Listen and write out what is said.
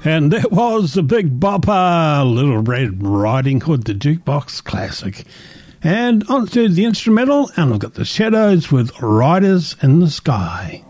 And that was the Big Bopper, Little Red Riding Hood, the jukebox classic. And on to the instrumental, and I've got the Shadows with Riders in the Sky.